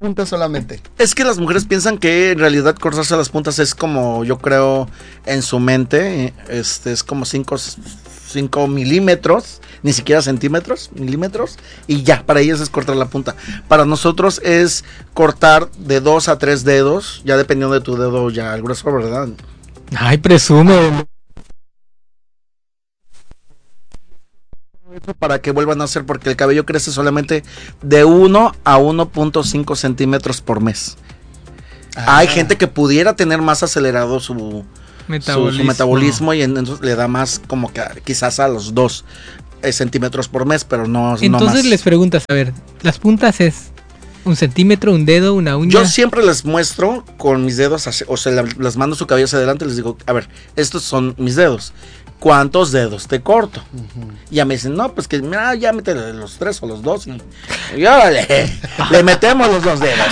puntas solamente. Es que las mujeres piensan que en realidad cortarse las puntas es como, yo creo, en su mente, es como 5 milímetros, ni siquiera centímetros, milímetros, y ya, para ellas es cortar la punta. Para nosotros es cortar de 2 a 3 dedos, ya dependiendo de tu dedo ya el grueso, ¿verdad? Ay, presume. Para que vuelvan a hacer, porque el cabello crece solamente de 1 a 1.5 centímetros por mes. Hay gente que pudiera tener más acelerado su metabolismo y entonces le da más como que quizás a los 2 centímetros por mes, pero no entonces más. Les preguntas, a ver, ¿las puntas es 1 centímetro, un dedo, una uña? Yo siempre les muestro con mis dedos, o sea, les mando su cabello hacia adelante y les digo, a ver, estos son mis dedos. ¿Cuántos dedos te corto? Y ya me dicen, no, pues que mira, ya métele los 3 o los 2 y órale, le metemos los 2 dedos.